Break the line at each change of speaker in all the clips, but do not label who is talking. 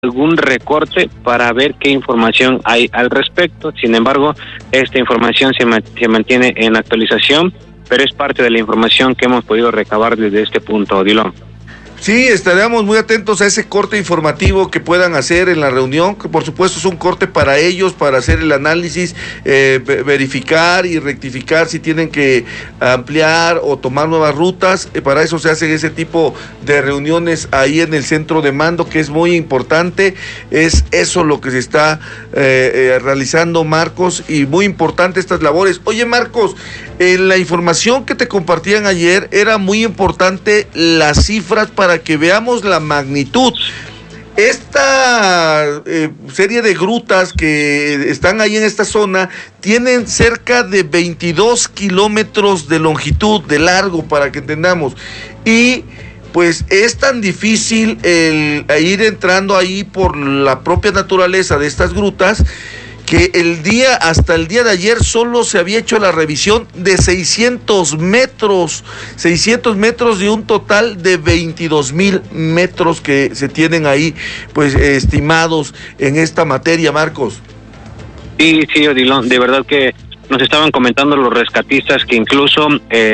algún recorte para ver qué información hay al respecto. Sin embargo, esta información se mantiene en actualización, pero es parte de la información que hemos podido recabar desde este punto, Odilon.
Sí, estaremos muy atentos a ese corte informativo que puedan hacer en la reunión, que por supuesto es un corte para ellos, para hacer el análisis, verificar y rectificar si tienen que ampliar o tomar nuevas rutas. Para eso se hacen ese tipo de reuniones ahí en el centro de mando, que es muy importante. Es eso lo que se está realizando, Marcos, y muy importante estas labores. Oye, Marcos, en la información que te compartían ayer era muy importante las cifras para que veamos la magnitud. Esta serie de grutas que están ahí en esta zona tienen cerca de 22 kilómetros de longitud, de largo, para que entendamos. Y pues es tan difícil ir entrando ahí por la propia naturaleza de estas grutas, que hasta el día de ayer solo se había hecho la revisión de 600 metros de un total de 22,000 metros que se tienen ahí, pues, estimados en esta materia, Marcos.
Sí, Odilon, de verdad que nos estaban comentando los rescatistas que incluso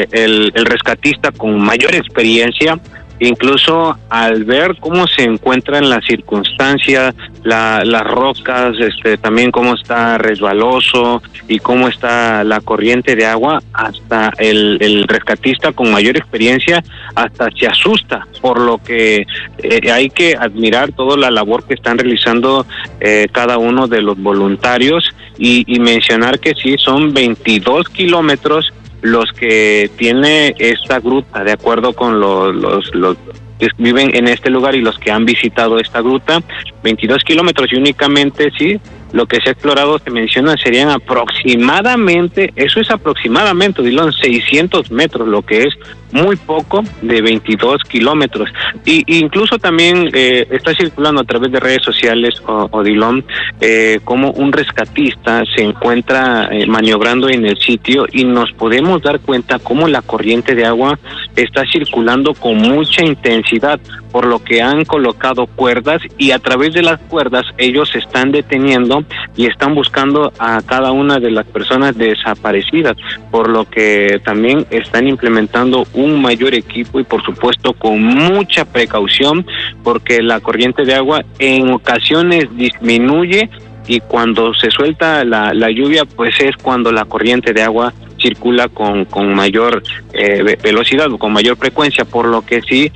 el rescatista con mayor experiencia, incluso al ver cómo se encuentran las circunstancias, las rocas, también cómo está resbaloso y cómo está la corriente de agua, hasta el rescatista con mayor experiencia hasta se asusta, por lo que hay que admirar toda la labor que están realizando cada uno de los voluntarios y mencionar que sí, son 22 kilómetros los que tiene esta gruta, de acuerdo con los que viven en este lugar y los que han visitado esta gruta, 22 kilómetros, y únicamente, sí, lo que se ha explorado, se menciona, serían aproximadamente, eso es aproximadamente, Odilon, 600 metros, lo que es muy poco de 22 kilómetros. Y incluso también está circulando a través de redes sociales, Odilon, como un rescatista se encuentra maniobrando en el sitio, y nos podemos dar cuenta cómo la corriente de agua está circulando con mucha intensidad, por lo que han colocado cuerdas, y a través de las cuerdas ellos se están deteniendo y están buscando a cada una de las personas desaparecidas, por lo que también están implementando un mayor equipo y por supuesto con mucha precaución, porque la corriente de agua en ocasiones disminuye, y cuando se suelta la lluvia, pues es cuando la corriente de agua circula con mayor velocidad o con mayor frecuencia, por lo que sí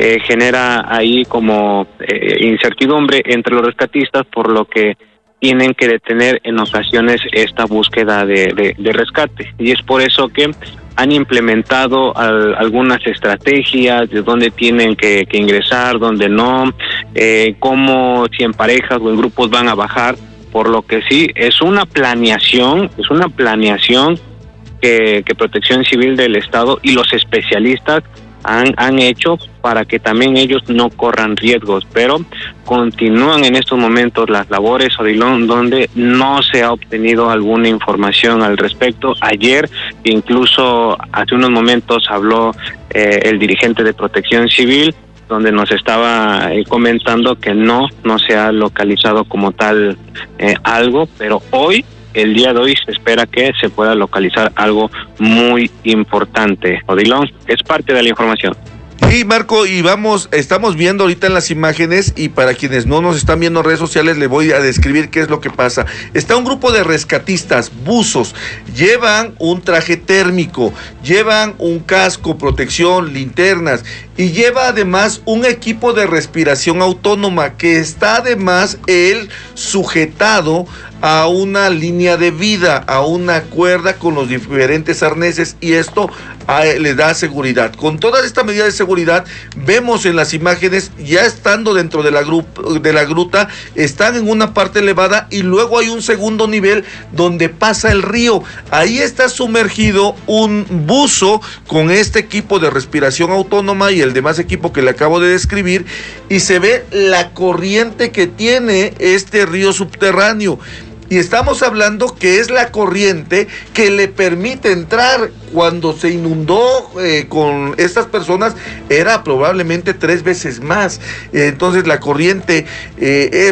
genera ahí como incertidumbre entre los rescatistas, por lo que tienen que detener en ocasiones esta búsqueda de rescate. Y es por eso que han implementado algunas estrategias de dónde tienen que ingresar, dónde no, cómo, si en parejas o en grupos van a bajar, por lo que sí, es una planeación que Protección Civil del Estado y los especialistas han hecho para que también ellos no corran riesgos, pero continúan en estos momentos las labores, Odilon, donde no se ha obtenido alguna información al respecto. Ayer, incluso hace unos momentos, habló el dirigente de Protección Civil, donde nos estaba comentando que no se ha localizado como tal algo, pero el día de hoy se espera que se pueda localizar algo muy importante. Odilon, es parte de la información.
Sí, Marco, y estamos viendo ahorita en las imágenes, y para quienes no nos están viendo en redes sociales, le voy a describir qué es lo que pasa. Está un grupo de rescatistas, buzos, llevan un traje térmico, llevan un casco, protección, linternas, y lleva además un equipo de respiración autónoma que está además sujetado a una línea de vida, a una cuerda con los diferentes arneses, y esto le da seguridad. Con todas estas medidas de seguridad, vemos en las imágenes, ya estando dentro de la gruta, están en una parte elevada, y luego hay un segundo nivel donde pasa el río. Ahí está sumergido un buzo con este equipo de respiración autónoma y el demás equipo que le acabo de describir, y se ve la corriente que tiene este río subterráneo. y estamos hablando que es la corriente que le permite entrar. Cuando se inundó con estas personas era probablemente 3 veces más. Entonces la corriente